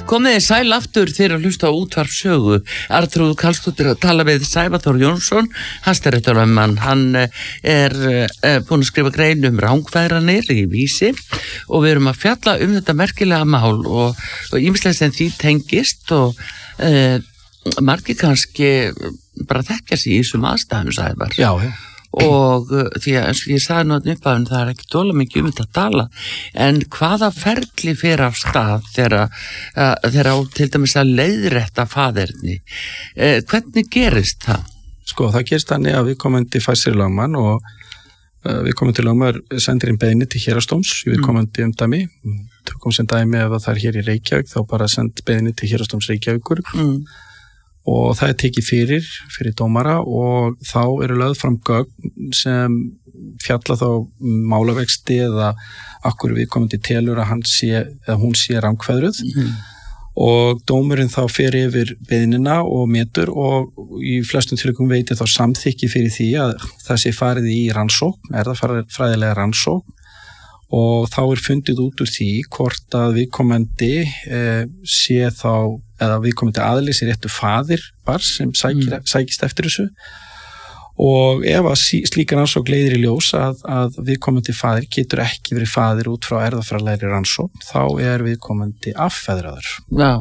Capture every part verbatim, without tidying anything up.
Komið þið sæl aftur þegar að hlusta á útvarp sögu. Arnþrúður Karlsdóttir að tala við Sævar Þór Jónsson, hæstaréttarlögmann. Hann er, er búinn að skrifa grein um rangfæranir í Vísi og við erum að fjalla um þetta merkilega mál og, og ýmislegt sem því tengist og e, margir kannski bara þekkja sig í þessum aðstæðum, Sævar. Já, já. Og því að eins og ég sagði nú að uppafinn það er ekki dóla mikið um þetta að tala en hvaða ferli fer af stað þegar, þegar á til dæmis að leiðrétta faðerni eh, hvernig gerist það? Sko það gerist þannig að við komandi fæsir lögmann og uh, við komandi lögmaður sendir inn beiðni til hérastóms við komandi um dæmi tökum sem dæmi ef það er hér í Reykjavík þá bara send beiðni til hérastóms Reykjavíkur mm. og það er tekið fyrir, fyrir dómara og þá eru lögð fram gögn sem fjalla þá málavexti eða akkur við komum til telur að hann sé, eða hún sé rangfæðruð mm. og dómurinn þá fer yfir beiðnina og metur og í flestum tilvikum veitir þá samþykki fyrir því að það sé farið í rannsókn, er það fræðilega rannsókn og þá er fundið út úr því hvort að viðkomandi eh, sé þá eða viðkomandi aðli sé réttu faðir barns sem sækir, mm. sækist eftir þessu og ef að slíka rannsókn leiðir í ljós að, að viðkomandi faðir getur ekki verið faðir út frá erfðafræðilegri rannsókn þá er viðkomandi affeðraður Já.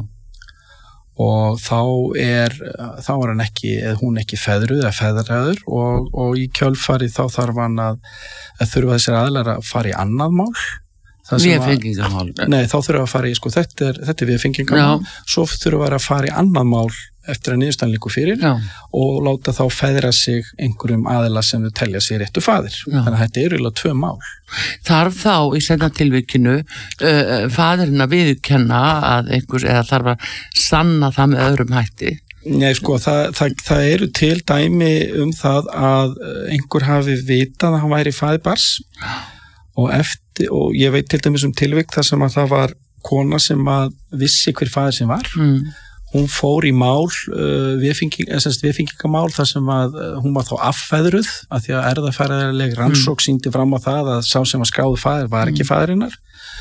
og þá er þá er hann ekki, eða hún ekki feðruð eða feðraður og, og í kjölfari þá þarf hann að, að þurfa þessir aðlar að fara í annað mál Viðfengingamál Nei, þá þurfa að fara í, sko, þetta er, þetta er viðfengingamál svo þurfa að fara í annað mál eftir að niðurstaðan liggur fyrir Já. Og láta þá feðra sig einhverjum aðila sem þau telja sig réttu faðir Já. Þannig að þetta er eiginlega tvö mál Þarf þá í seinna tilvikinu uh, faðirinn að viðurkenna að einhvers, eða þarf að sanna það með öðrum hætti Nei, sko, það, það, það eru til dæmi um það að einhver hafi vitað að hann væri faðir barns og eftir, og ég veit til dæmis um tilvik þar sem að það var kona sem að vissi hver faðir sem var mm. hún fór í mál uh, viðfenging, viðfengingamál þar sem að uh, hún var þá affeðruð af því að erfðafræðileg rannsókn mm. sýndi fram á það að sá sem var skráður faðir var ekki mm. faðirinnar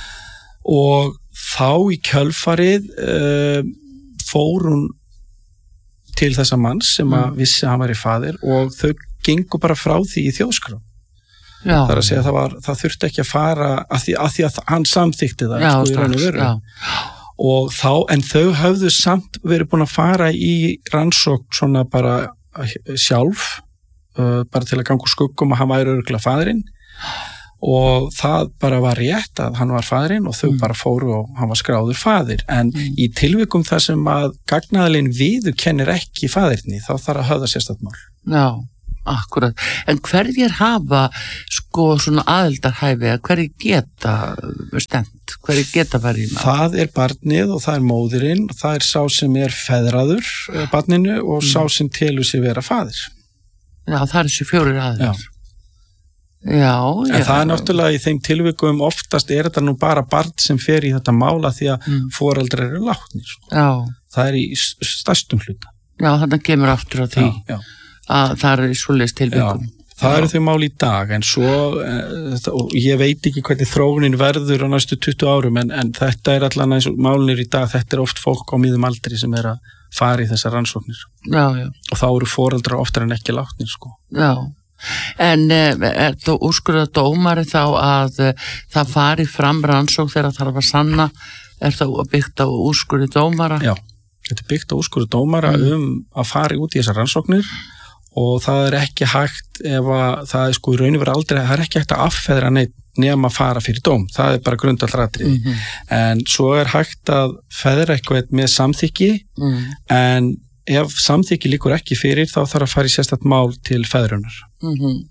og þá í kjölfarið uh, fór hún til þessa manns sem að mm. vissi að hann væri faðir og þau gengu bara frá því í þjóðskrá Já. Það er að segja að það, var, það þurfti ekki að fara að því að, því að hann samþykti það já, sko, í raun og veru og þá, en þau höfðu samt verið búin að fara í rannsókn svona bara sjálf uh, bara til að ganga úr skuggum að hann væri örugglega faðirinn og það bara var rétt að hann var faðirinn og þau mm. bara fóru og hann var skráður faðir en mm. í tilvikum þar sem að gagnaðalinn viðurkennir ekki faðirni þá þarf að höfða sérstakt mál Já Akkurat, en hverjir hafa sko svona aðildarhæfi að hverjir geta stend, hverjir geta verið í maður? Það er barnið og það er móðirinn og það er sá sem er feðraður barninu og mm. sá sem telur sig vera faðir. Já, það er þessi fjórir aðilar. Já. Já, en já. Það er náttúrulega í þeim tilvikum oftast er þetta nú bara barn sem fer í þetta mála því að mm. foreldrar eru látnir. Já. Það er í stærstum hluta. Já, þannig kemur aftur á því. Já, já. Að það er í svoleiðis tilvikum. Já, það eru þau mál í dag en svo, uh, og ég veit ekki hvernig þróunin verður á næstu tuttugu árum en, en þetta er allan eins og málinir í dag, þetta er oft fólk á miðum aldri sem er að fara í þessar rannsóknir. Já, já. Og þá eru foreldrar oftar en ekki látnir, sko. Já, en er þú úrskurðað dómari þá að uh, það fari fram rannsókn þegar það þarf að sanna, er það byggt á úrskurði dómara? Já, þetta er byggt á úrskurði dómara mm. um að fara út í þessar rannsóknir og það er ekki hægt ef að það er sko í raun og veru aldrei, það er ekki hægt að affeðra neitt nema að fara fyrir dóm, það er bara grundvallaratriði mm -hmm. en svo er hægt að feðra eitthvað með samþykki mm. en ef samþykki líkur ekki fyrir þá þarf að fara í sérstakt mál til feðrunar mm -hmm.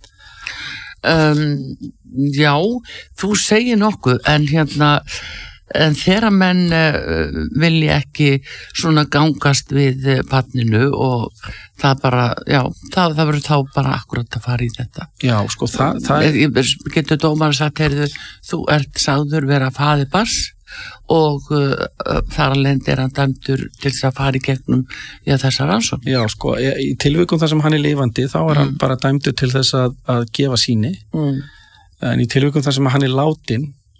um, Já, þú segir nokkuð en hérna en þegar menn uh, vilja ekki svona gangast við uh, barninu og það bara, já, það, það verður þá bara akkurat að fara í þetta. Já, sko, það, það er... Getur dómar sagt, heyrðu, þú ert sagður vera faðir barns og uh, þar alveg er hann dæmdur til þess að fara í gegnum í þessar rannsóknir. Já, sko, í tilvikum þar sem hann er lifandi, þá er mm. hann bara dæmdur til þess að, að gefa síni, mm. en í tilvikum þar sem hann er látin,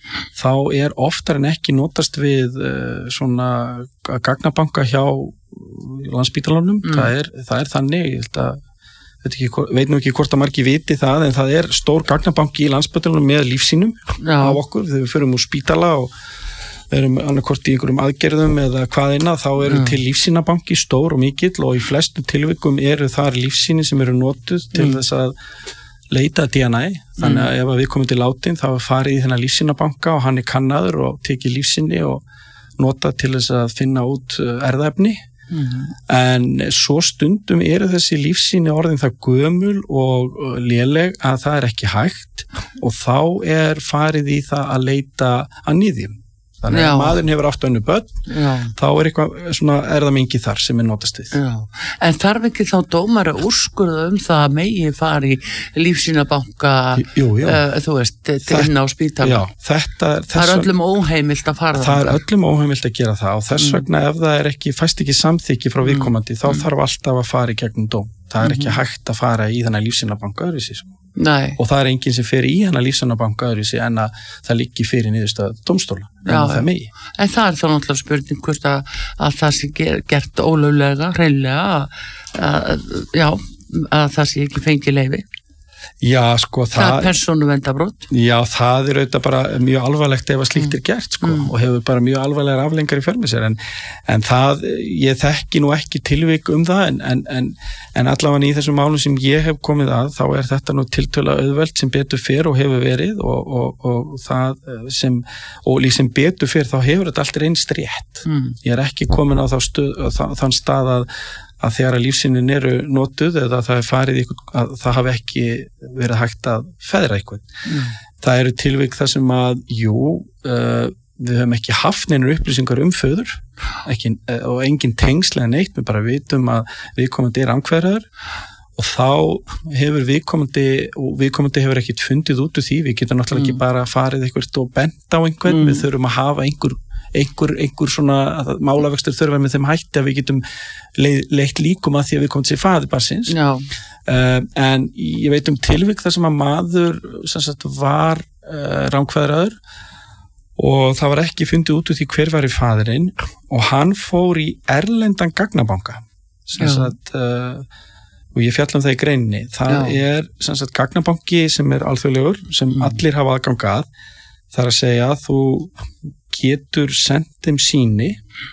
þá er oftar en ekki notast við uh, svona gagnabanka hjá Landspítalanum, mm. það, er, það er þannig, ég held að veit, ekki, veit nú ekki hvort að margir viti það, en það er stór gagnabanki í Landspítalanum með lífsýnum Já. Á okkur, þegar við förum úr spítala og erum annarkvort í einhverjum aðgerðum eða hvaðina, þá eru mm. til lífsýnabanki stór og mikill og í flestum tilvikum eru þar lífsýni sem eru notuð til mm. þess að leita D N A, þannig að mm. ef við komum til látin þá er farið í þennan lífsýnabanka og hann er kannaður og tekið lífsýni og notað til þess að finna út erfðaefni mm. en svo stundum eru þessi lífsýni orðin það gömul og léleg að það er ekki hægt og þá er farið í það að leita að nýðjum. Þannig að maðurinn hefur átt önnu börn, Já. Þá er eitthvað svona erðamengi þar sem er notast við. Já. En þarf ekki þá dómari að úrskurða um það að megi fari lífsýnabanka, jú, jú. Uh, þú veist, til inn á spítala? Já, þetta er... Það er öllum óheimilt að fara það? Það er öllum óheimilt að gera það og þess vegna mm. ef það er ekki, fæst ekki samþykki frá viðkomandi, mm. þá þarf alltaf að fara í gegnum dóm. Það er ekki mm. hægt að fara í þennan lífsýnabanka öðruvísi, sko. Nei. Og það er enginn sem fer í hana lífsýnabanka öðruvísi en að það liggi fyrir niðurstöðu dómstóla. Já, það en það er þá náttúrulega spurning hvort að, að það sé gert ólöglega, hreinlega að, að, já, að það sé ekki fengið leyfi. Já, sko, það... Það er persónuverndarbrót. Já, það er auðvitað bara mjög alvarlegt ef að slíkt er gert, sko, mm. og hefur bara mjög alvarlegar aflengar í för með sér, en, en það, ég þekki nú ekki tilvik um það, en, en, en, en allavega í þessum málum sem ég hef komið að, þá er þetta nú tiltölulega auðvelt sem betur fer og hefur verið, og, og, og það sem, og líka sem betur fer, þá hefur þetta allt reynst rétt. Mm. Ég er ekki komin á þá stuð, þann stað að að þegar að lífsýnin eru notuð eða það er farið ykkur, að það hafi ekki verið hægt að feðra eitthvað. Mm. Það eru tilvik þar sem að, jú, uh, við höfum ekki haft neinur upplýsingar um föður ekki, uh, og engin tengslega neitt, við bara vitum að viðkomandi er angverðar og þá hefur viðkomandi, og viðkomandi hefur ekkit fundið út úr því, við getum náttúrulega mm. ekki bara farið eitthvað og bent á einhvern, mm. við þurfum að hafa einhver einhver, einhver svona málavextur þurfa með þeim hætti að við getum leið, leitt líkum að því að við komum til faðir barnsins uh, en ég veit um tilvik þar sem að maður sem sagt var uh, rangfeðraður og það var ekki fundið út úr því hver var í faðirinn og hann fór í erlendan gagnabanka sem sagt uh, og ég fjalla um það í greininni það Já. Er sem sagt gagnabanki sem er alþjóðlegur sem mm. allir hafa aðgang að það er að segja að þú getur sendt þeim síni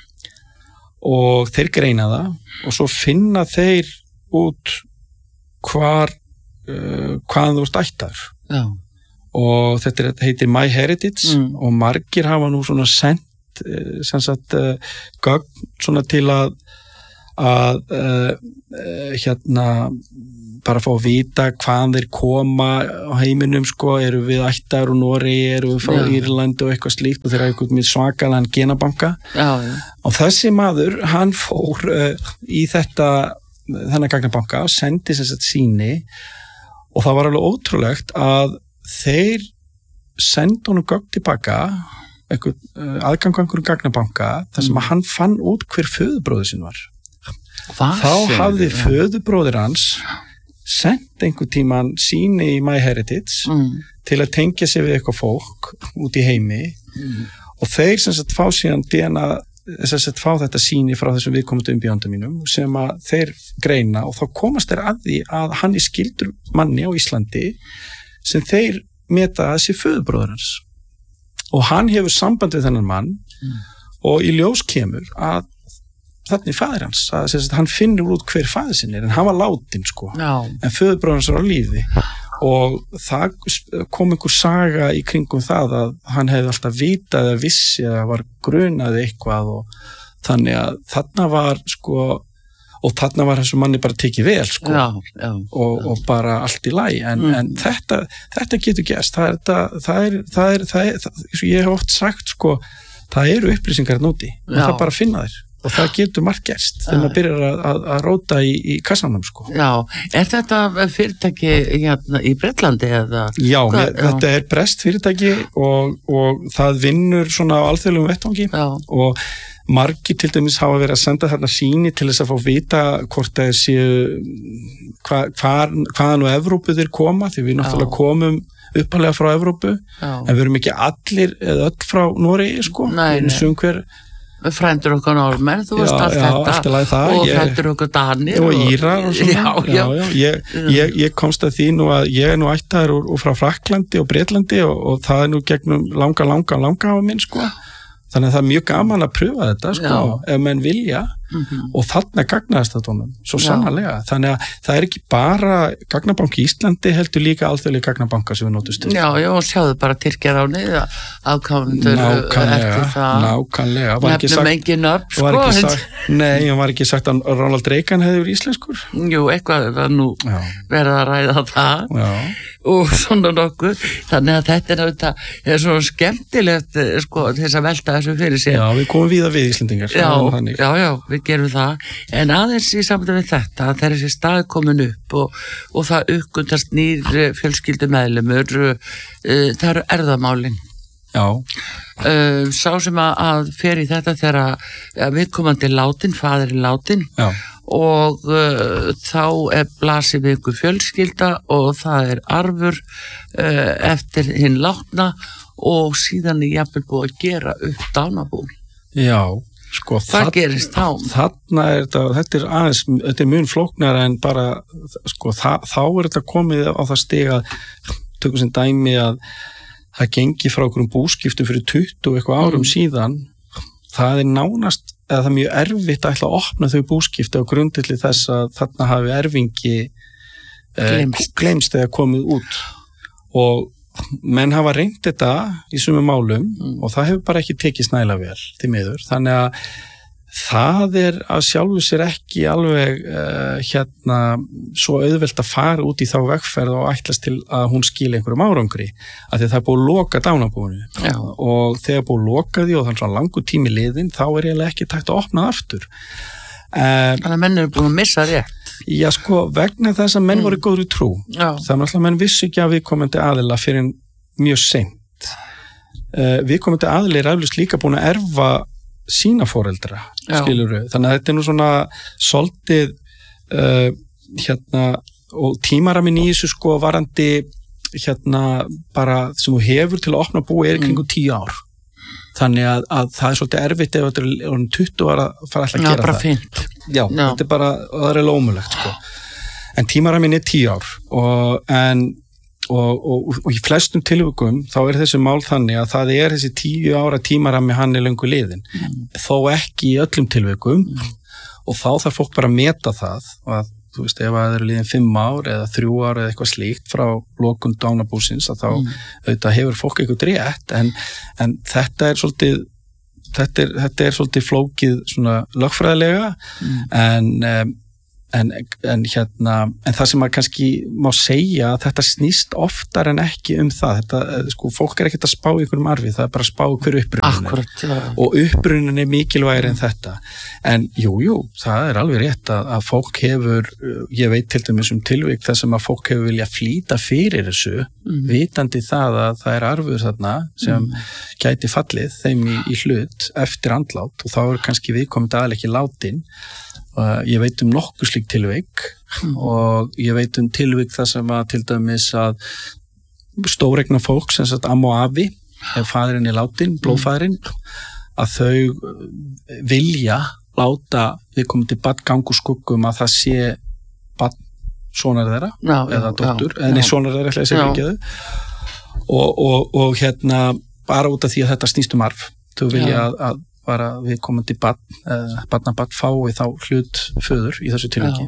og þeir greina það og svo finna þeir út hvar uh, hvaðan þú ert ættaður Já. Og þetta heitir MyHeritage mm. og margir hafa nú svona sendt uh, sem sagt uh, gögn svona til að að uh, uh, hérna bara fá að vita hvaðan þeir koma á heiminum, sko, eru við ættar og Noregi, eru við frá já. Írlandi og eitthvað slíkt og þeir hafa eitthvað með svakalega genabanka já, já. Og þessi maður, hann fór uh, í þetta þennan gagnabanka og sendi sem sagt síni og það var alveg ótrúlegt að þeir sendu honum gögn tilbaka eitthvað uh, aðgang einhverjum gagnabanka þar sem mm. að hann fann út hver föðubróðir sinn var Hvað þá hafði föðubróðir hans sendt einhver tíman síni í MyHeritage mm. til að tengja sig við eitthvað fólk út í heimi mm. og þeir sem sagt fá síðan D N A sem sagt fá þetta síni frá þessum viðkomandi umbjóðanda mínum sem að þeir greina og þá komast þeir að því að hann er skyldur manni á Íslandi sem þeir meta að sé föðubróður hans og hann hefur samband við þennan mann mm. og í ljós kemur að þannig faðir hans, að sagt, hann finnur út hver faðir sinn er, en hann var látin sko, no. en föðurbróðir hans var á lífi og það kom einhver saga í kringum það að hann hefði alltaf vitað eða vissi eða var grunaði eitthvað og þannig að þarna var sko, og þarna var þessu manni bara tekið vel sko já, já, og, já. Og bara allt í lagi, en, mm. en þetta, þetta getur gerst, það er, það, það er, það er, það er, það er ég hef oft sagt sko, það eru upplýsingar núti og það er bara að finna þér. og það getur margt gerst þegar maður byrjar að, að, að róta í, í kassanum sko. Já, er þetta fyrirtæki hérna, í Bretlandi eða? Já, mér, já, þetta er brest fyrirtæki og, og það vinnur svona á alþjóðlegum vettvangi já. Og margir til dæmis hafa verið að senda þarna síni til þess að fá vita hvort það séu hva, hvar, hvaðan og Evrópu þeir koma, því við náttúrulega já. Komum uppalega frá Evrópu, já. En við erum ekki allir eða öll frá Noregi sko, nei, nei. Hver, frændur okkur normenn, þú veist allt já, þetta það, og ég, frændur okkur danir og, og írar og svona já, já. Já, já. Ég, ég, ég komst að því nú að ég er nú ættaður úr, úr frá Frakklandi og Bretlandi og, og það er nú gegnum langa, langa, langa á minn sko. Þannig að það er mjög gaman að pröfa þetta sko, ef menn vilja mm-hmm. og þarna gagnaðist þetta honum, svo sannarlega. Þannig að það er ekki bara gagnabanki í Íslandi, heldur líka alþjóðlega gagnabanka sem við notum stund. Já, já, og sjáðu bara Tyrkjar á niða afkáfundur eftir það. Nákvæmlega. Nefnum engin upp, sko. Sagt, nei, hann var ekki sagt að Ronald Reagan hefði verið íslenskur. Jú, eitthvað var nú já. Verið að ræða það. Já. Og svona nokkuð, þannig að þetta er náttúrulega, er svona skemmtilegt sko, þess að velta þessu fyrir sér. Já, við komum víða við Íslendingar. Já, já, já, við gerum það, en aðeins í sambandi við þetta, þegar þessi stað komin upp og, og það uppgöndast nýr fjölskyldumeðlimur, uh, það eru erfðamálin. Já. Uh, sá sem að, að fer í þetta þegar viðkomandi látin, faðirinn látin. Já. Og uh, þá er blasið við ykkur fjölskylda og það er arfur uh, eftir hinn látna og síðan er jafnvel búið að gera upp dánabúin. Já, sko það gerist þá. Þarna er þetta, þetta er aðeins, þetta er mjög flóknara en bara, sko það, þá er þetta komið á það stig að tökum sem dæmi að það gengi frá okkur um búskiptum fyrir tuttugu eitthvað árum mm. síðan, það er nánast eða það er mjög erfitt að ætla að opna þau búskipti á grundilli þess að þarna hafi erfingi gleymst, eh, gleymst eða komið út og menn hafa reynt þetta í sumum málum mm. og það hefur bara ekki tekið snæla vel til miður, þannig að það er að sjálfu sér ekki alveg uh, hérna svo auðvelt að fara út í þá vegferð og ætlast til að hún skili einhverjum árangri, af því að það er búið að loka dánabúinu Já. Og þegar búið að loka því og þannig svona langur tími liðin þá er eiginlega ekki tækt að opna það aftur. Þannig að menn eru búin að missa rétt. Já sko, vegna þess að menn mm. voru góður í trú. Já. Þannig að menn vissu ekki að viðkomandi aðila fyrir mjög seint. Uh, viðkomandi aðili er eflust líka búin að erfa sína foreldra, skilurðu. Þannig að þetta er nú svona svolítið uh, hérna og tímaramin í þessu sko varandi hérna bara sem þú hefur til að opna búi er kringum tíu ár. Þannig að, að það er svolítið erfitt ef þetta er um tuttugu ára að fara alltaf að gera það. Já, bara fint. Já, Já, þetta er bara, það er ómögulegt sko. En tímaramin er tíu ár og en Og, og, og í flestum tilvikum þá er þessi mál þannig að það er þessi tíu ára tímarami hann er löngu liðin mm. þó ekki í öllum tilvikum mm. og þá þarf fólk bara að meta það og að þú veist ef það eru liðin fimm ár eða þrjú ár eða eitthvað slíkt frá lokun dánabúsins að þá mm. auðvitað hefur fólk eitthvað rétt en, en þetta er svolítið þetta er, þetta er svolítið flókið svona lögfræðilega mm. en um, En, en, hérna, en það sem maður kannski má segja að þetta snýst oftar en ekki um það. Þetta, sko, fólk er ekkert að spá í einhverjum arfi, það er bara að spá hver upprunin er. Ja. Og upprunin er mikilvægir en þetta. En jú, jú, það er alveg rétt að, að fólk hefur, ég veit til dæmis um tilvik þar sem að fólk hefur vilja flýta fyrir þessu, mm. vitandi það að það er arfur þarna sem mm. gæti fallið þeim í, í hlut eftir andlát og þá er kannski viðkomandi aðeins ekki látin. Uh, ég veit um nokkuð slík tilvik mm. og ég veit um tilvik þar sem að til dæmis að stóregna fólk sem sagt amma og afi ef faðirinn er látin, blóðfaðirinn að þau vilja láta við komum til barn gangu skuggum að það sé barn sonar þeirra já, eða dóttur, eða nei sonar þeirra ætla ég að segja ekki þau og, og, og hérna bara út af því að þetta snýst um arf þau vilja að, að bara við komum til barn, uh, barnabarn fái þá hlut föður í þessu tilviki.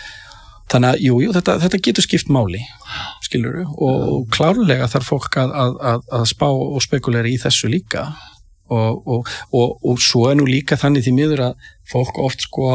Þannig að, jú, jú, þetta, þetta getur skipt máli, skilurðu, og, og klárlega þarf fólk að, að, að spá og spekulera í þessu líka og, og, og, og svo er nú líka þannig því miður að fólk oft sko,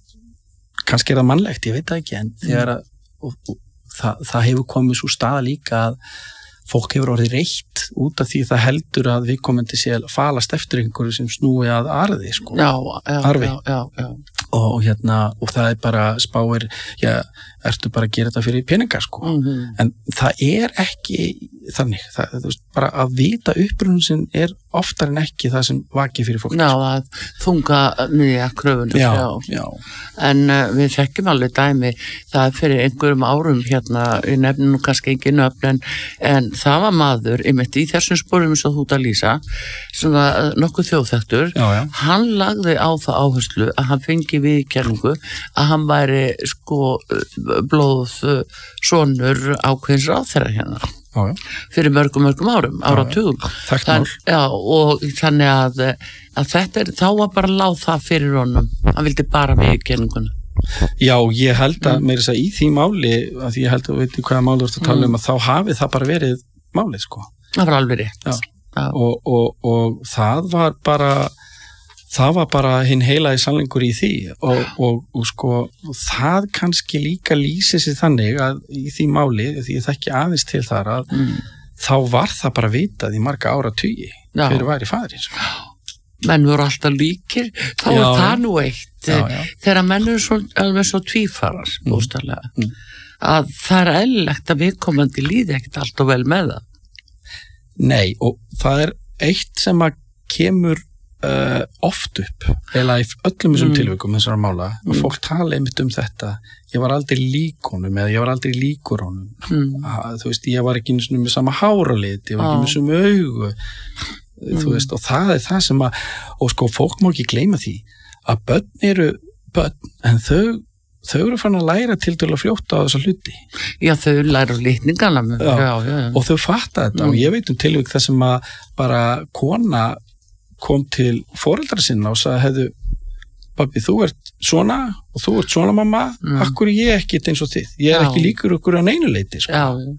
kannski er það mannlegt, ég veit það ekki, en þegar að, og, og, það, það hefur komið svo staða líka að fólk hefur orðið reitt út af því það heldur að viðkomandi sé að falast eftir einhverju sem snúi að arði, sko. Já, já, Arfi. já, já, já. Og hérna, og það er bara spáir, já, ertu bara að gera þetta fyrir peninga, sko. Mm-hmm. En það er ekki þannig, það, þú veist, bara að vita upprunum sinn er oftar en ekki það sem vakið fyrir fólk. Já, að þunga miðja kröfunum. Já, já. já. En uh, við þekkjum alveg dæmi, það er fyrir einhverjum árum hérna, ég nefnir nú kannski ekki nöfn, en, en það var maður, einmitt í þessum sporum sem þú ert að lýsa, svona uh, nokkuð þjóðþektur, Já, já. hann lagði á það áherslu að hann fengi viðurkenningu að hann væri sko blóð sonur ákveðins ráðherra hérna. Já, já. Fyrir mörgum, mörgum árum, áratugum. Þekkt Þann, mál. já, og þannig að, að þetta er, þá var bara láð það fyrir honum. Hann vildi bara viðurkenninguna. Já, ég held að Mm. meira þess að í því máli, að því ég held að veit hvaða máli þú ert að tala um, að þá hafi það bara verið málið, sko. Það var alveg rétt. Já. Já. Og, og, og það var bara það var bara hinn heilaði sannleikur í því og, og, og sko og það kannski líka lýsir sér þannig að í því máli, því ég þekki aðeins til þar að Mm. þá var það bara vitað í marga áratugi Já. hver væri faðirinn, sko. Menn voru alltaf líkir, þá Já, er já. það nú eitt. Já, já. Þegar menn eru svo, alveg svo tvífarar, Mm. bóstarlega, Mm. að það er eðlilegt að viðkomandi líði ekkert allt og vel með það. Nei, og það er eitt sem að kemur uh, oft upp eða í öllum þessum Mm. tilvikum þessara mála, Mm. og fólk tala einmitt um þetta, ég var aldrei lík honum eða ég var aldrei líkur honum. Mm. Að, þú veist, ég var ekki einu sinni með sama háralit, ég var ekki Já. með sömu augu, þú Mm. veist, og það er það sem að, og sko, fólk má ekki gleyma því að börn eru börn, en þau þau eru fann að læra til til að fljóta á þessa hluti Já, þau læra litningana. Já. Já, já, já. og þau fatta þetta Mm. og ég veit um tilvík þar sem að bara kona kom til foreldra sinna og sagði, hefðu, pabbi, þú ert svona og þú ert svona mamma, Mm. akkur er ég ekki eins og þið, ég er Já. ekki líkur okkur á neinu leiti, sko. Já, já.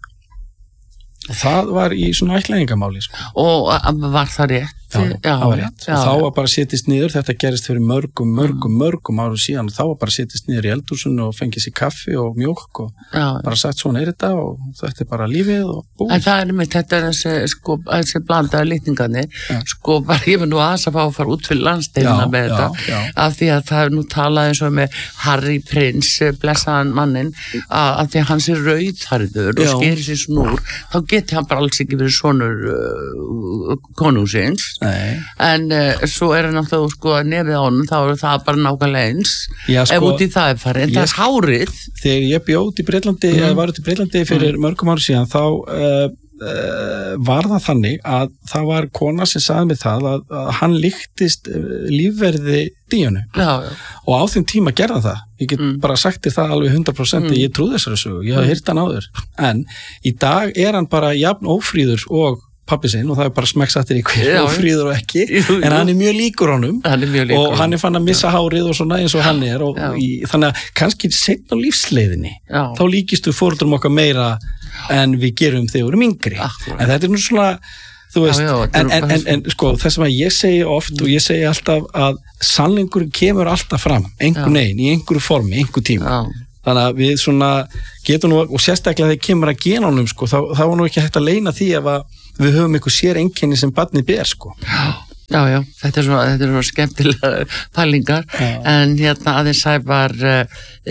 Og það var í svona ættleiðingamáli, sko. Og að- var það rétt? Já, það var rétt. Já, og þá já. var bara setjist niður, þetta gerist fyrir mörgum, mörgum, mörgum árum síðan og þá var bara setjist niður í eldhúsinu og fengið sér kaffi og mjólk og Já, bara sagt svona er þetta og þetta er bara lífið og búið. En það er mitt, þetta er þessi, sko, þessi blandaði litningarnir, Já. sko, bara ég var nú aðeins að fá að fara út fyrir landsteina Já, með já, þetta, já. af því að það er nú talað eins og með Harry Prince, blessaðan mannin, að, að því að hann sé rauðharður og Já. skeri sér snúr, þá geti hann bara alls ekki verið sonur uh, konungsins, Nei, en uh, svo er hann náttúrulega, sko, nefið á honum, þá er það bara nákvæmlega eins, Já, sko, ef út í það er farið, en ég- það er hárið, þegar ég bjóð í Breitlandi, Mm. eða var út í Breitlandi fyrir mörgum árum síðan, þá uh, uh, var það þannig að það var kona sem sagði mig það að, að hann líktist uh, lífverði Díönu já, já, og á þeim tíma gerða það. Ég get Mm. bara sagt þér það alveg hundra prósent, Mm. ég trúði þessari sögu, ég hafði heyrt hann áður. En í dag er hann bara jafn ófríður og pabbi sinn og það er bara smekksattir í hver Já, já. ófríður og ekki, Jú, jú. en hann er mjög líkur honum. hann er mjög líkur. Og hann er fann að missa hárið og svona eins og hann er og Já. í, þannig að kannski seinna á lífsleiðinni Já. þá líkist við fóruldrum okkar meira en við gerum þegar við erum yngri. Akkúrat. En þetta er nú svona, þú veist, Já, já, þetta er en, nú en, bara en, en sko, þess að ég segi oft og ég segi alltaf að sannleikurinn kemur alltaf fram, einhvern veginn, í einhverju formi, einhver tíma. Já. Þannig að við svona getum nú, og sérstaklega þegar kemur að genunum, sko, þá, þá var nú ekki hægt að leyna því ef að við höfum einhver sér einkenni sem barnið ber, sko. Já, já, þetta er svona, þetta er svona skemmtilega pælingar, Já. en hérna aðeins sæfar uh,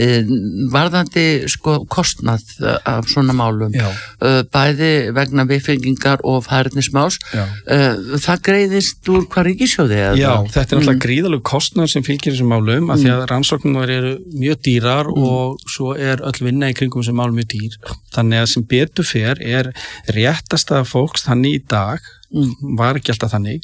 varðandi sko kostnað uh, af svona málum, Já. uh, bæði vegna viðfengingar og færnismáls, Já. uh, það greiðist úr hvað ríkissjóði eða? Já, þetta er náttúrulega gríðalegu kostnaður sem fylgir þessum málum, af því að rannsóknirnar eru mjög dýrar og svo er öll vinna í kringum þessum málum mjög dýr. Þannig að sem betur fer er réttasta fólks þannig í dag, Mm. var ekki alltaf þannig,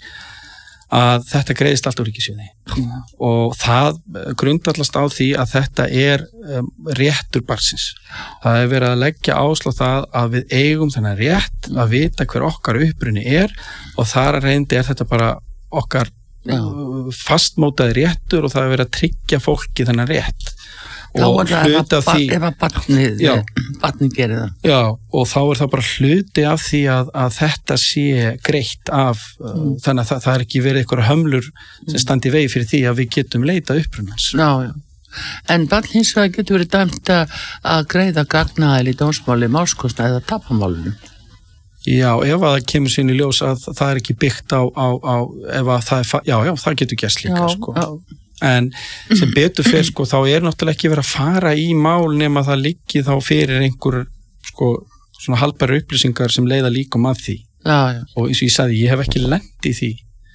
að þetta greiðist allt úr ríkissjóði. Mm. Og það grundvallast á því að þetta er um, réttur barnsins. Það er verið að leggja áslá það að við eigum þennan rétt að vita hver okkar uppruni er og þar að reyndi er þetta bara okkar Já. uh, fastmótaði réttur og það er verið að tryggja fólki þennan rétt. Þá Og er það hluti af ef að, því, ef að barnið, Já. barnið gerir það. já, og þá er það bara hluti af því að, að þetta sé greitt af, uh, þannig að það, það er ekki verið eitthvað hömlur sem standi í vegi fyrir því að við getum leitað upprunans. Já, já. En barn hins vegar getur verið dæmt að að greiða gagnaðil í dómsmáli, málskostnað eða tapamálinu. Já, ef að það kemur sín í ljós að það er ekki byggt á, á, á ef að það er, já, já, það getur gerst líka, já, sko. Já. En sem betur fyrir, sko, þá er náttúrulega ekki verið að fara í mál nema það liggi þá fyrir einhver, sko, svona haldbæra upplýsingar sem leiða líkum að því. Já, já. Og eins og ég sagði, ég hef ekki lent í því.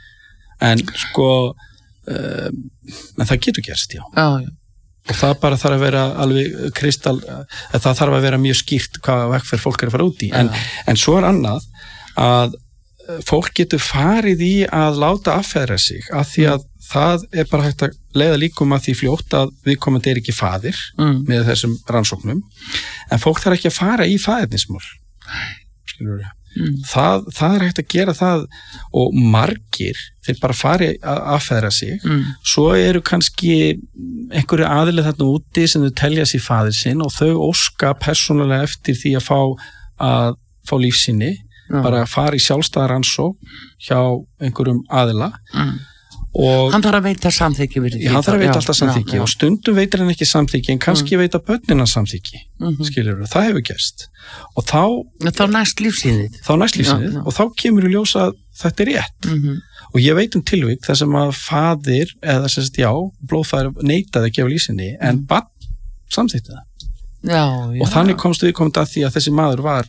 En, sko, um, en það getur gerst, já. Já, já. Og það bara þarf að vera alveg kristall, það þarf að vera mjög skýrt hvaða vegferð fólk er að fara út í. En, en svo er annað að fólk getur farið í að láta affæra sig af því að það er bara hægt að leiða líkum að því fljótt að viðkomandi er ekki faðir mm. með þessum rannsóknum. En fólk þarf ekki að fara í faðirnismál. Skilur við? Mm. Það, það er hægt að gera það og margir þeir bara fari að affæra sig mm. svo eru kannski einhverju aðileg þarna úti sem þau telja sér faðir sinn og þau óska persónulega eftir því að fá að fá lífsýni, mm. bara að fara í sjálfstæða rannsókn hjá einhverjum aðila mm. og hann þarf að veita samþykki við því. Já, hann þarf að veita alltaf samþykki og stundum veitir hann ekki samþykki en kannski mm. veita börnina samþykki mm -hmm. skilur við, það hefur gerst og þá þá næst lífsýnið þá næst lífsýnið og þá kemur í ljós að þetta er rétt mm -hmm. og ég veit um tilvik þar sem að faðir eða sem sagt já, blóðfaðir neitaði að gefa lífsýni mm. en barn samþykti það já, já. og þannig komstu við komið að því að þessi maður var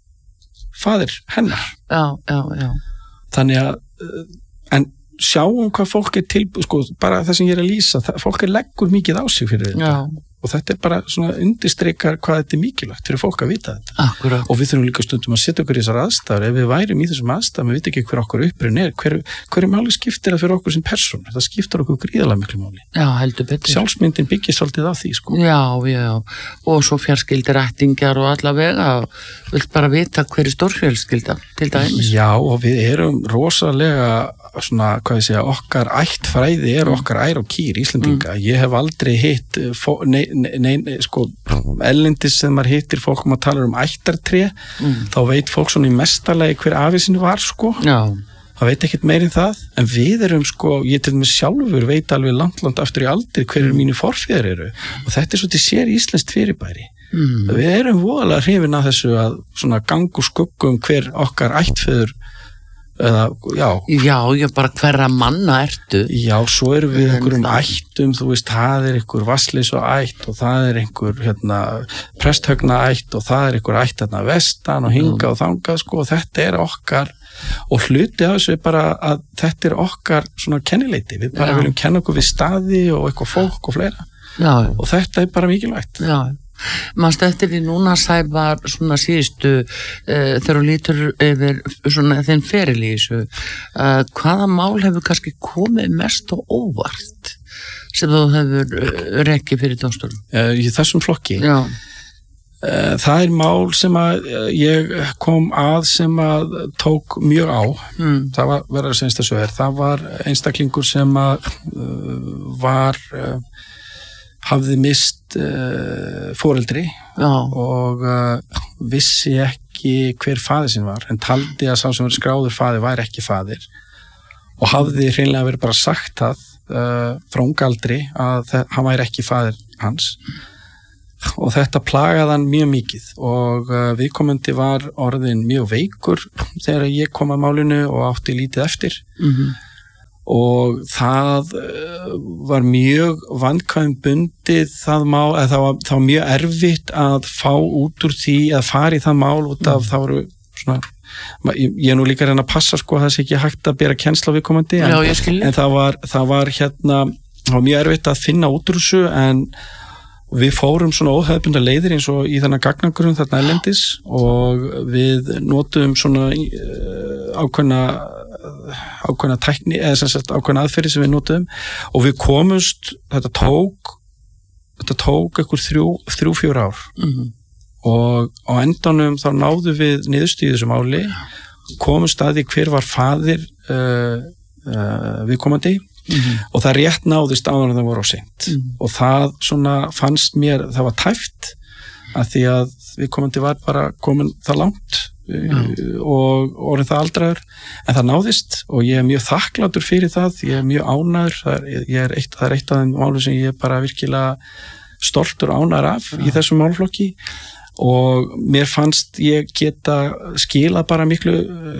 faðir hennar já, já, já. Þannig að en sjáum hvað fólk er til, sko, bara það sem ég er að lýsa, það, fólk er leggur mikið á sig fyrir þetta já. Og þetta er bara svona undirstrikar hvað þetta er mikilvægt fyrir fólk að vita þetta. Akkurat. Og við þurfum líka stundum að setja okkur í þessar aðstæður, ef við værum í þessum aðstæðum, við veitum ekki hver okkur upprinn er, hver, hver máli skiptir það fyrir okkur sem persónu, það skiptir okkur gríðarlega miklu máli. Já, heldur betur. Sjálfsmyndin byggir svolítið á því, sko. Já, já, og svo fjarskildir ættingjar og allavega, vilt bara vita hver er stórfjölskylda, til dæmis. Já, og við erum rosalega svona, hvað ég segja, okkar ættfræði er okkar ær og kýr Íslendinga. Mm. Ég hef aldrei hitt nei, nei, nei, sko, ellendis sem maður hittir fólk um að tala um ættartré, mm. þá veit fólk svona í mestarlegi hver afi sinni var, sko. Já. Það veit ekkert meir en það, en við erum, sko, ég til mig sjálfur veit alveg langt, langt aftur í aldir hverju mínu forfeður eru og þetta er svo til sér íslenskt fyrirbæri. Mm. Við erum voðalega hrifin að þessu að svona gangu skuggum hver okkar ættfeður eða, já. Já, ég bara hverra manna ertu. Já, svo erum við einhverjum ættum, þú veist, það er einhver Vatnsleysu ætt og það er einhver, hérna, Presthögna ætt og það er einhver ætt, hérna, vestan og hinga mm. og þangað, sko, og þetta er okkar og hluti af þessu er bara að þetta er okkar svona kennileiti, við bara já. Viljum kenna okkur við staði og eitthvað fólk og fleira já. Og þetta er bara mikilvægt. Já. Manstu eftir því núna Sævar svona síðustu uh, þegar þú lítur yfir svona þinn feril í þessu uh, hvaða mál hefur kannski komið mest og óvart sem þú hefur uh, rekið fyrir dómstólum? Uh, í þessum flokki? Já. Uh, það er mál sem að ég kom að sem að tók mjög á mm. það var, verður að segja þessu er það var einstaklingur sem að uh, var uh, hafði mist uh, foreldri Já. Og uh, vissi ekki hver faðir sinn var en taldi að sá sem verið skráður faðir væri ekki faðir og hafði hreinlega verið bara sagt það uh, frá ungaldri að það, hann væri ekki faðir hans og þetta plagaði hann mjög mikið og uh, viðkomandi var orðin mjög veikur þegar ég kom að málinu og átti lítið eftir mm-hmm. og það uh, var mjög vandkvæm bundið það mál, eða það var, það var mjög erfitt að fá út úr því að fara í það mál út af mm. það voru svona, ég, ég er nú líka að reyna að passa sko að það sé ekki hægt að bera kennsla á viðkomandi en, Já, en það var, það var hérna, það var mjög erfitt að finna út úr þessu en við fórum svona óhefðbundar leiðir eins og í þennan gagnagrunn þarna erlendis og við notum svona uh, ákveðna ákveðna tækni eða sem sagt ákveðna aðferði sem við notum og við komumst, þetta tók þetta tók einhver þrjú, þrjú, fjör ár mm-hmm. og á endanum þá náðum við niðurstöðu þessu máli komumst að því hver var faðir uh, uh, viðkomandi mm-hmm. og það rétt náðist áður en það voru á seint mm-hmm. og það svona fannst mér, það var tæft að því að viðkomandi var bara komin það langt Mm. og orðin það aldraður en það náðist og ég er mjög þakklátur fyrir það, ég er mjög ánæður það er, ég er eitt, það er eitt af þeim málum sem ég er bara virkilega stoltur og ánæður af ja. Í þessum málflokki og mér fannst ég geta skilað bara miklu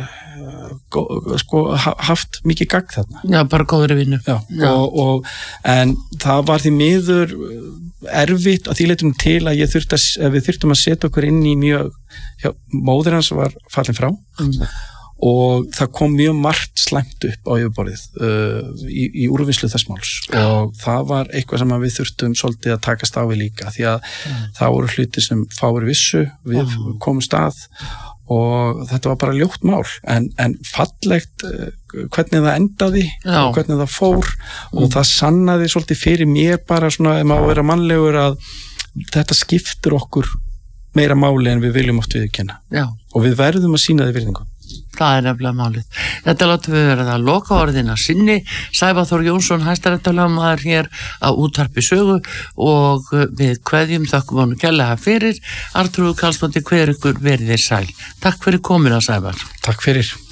sko haft mikið gagn þarna. Já, bara góðri vinnu. Já, Já. Og, og, en það var því miður erfitt að því leitum til að, ég þurfti að við þurftum að setja okkur inn í mjög, já, móðir hans var fallin frá mm. og það kom mjög margt slæmt upp á yfirborðið uh, í, í úrvinnslu þess máls og það var eitthvað sem við þurftum svolítið að takast á við líka því að mm. það voru hluti sem fáir vissu, við mm. komum stað og þetta var bara ljótt mál en, en fallegt uh, hvernig það endaði Já. Og hvernig það fór mm. og það sannaði svolítið fyrir mér bara svona ef maður vera mannlegur að þetta skiptir okkur meira máli en við viljum oft viðurkenna og við verðum að sýna því virðingu. Það er nefnilega málið. Þetta látum við verða að loka orðina sinni. Sævar Þór Jónsson, hæstaréttarlögmaður hér á Útvarpi Sögu og við kveðjum þökkum honum kærlega fyrir. Arnþrúður Karlsdóttir, hver ykkur verið þér sæl. Takk fyrir komuna, Sævar. Takk fyrir.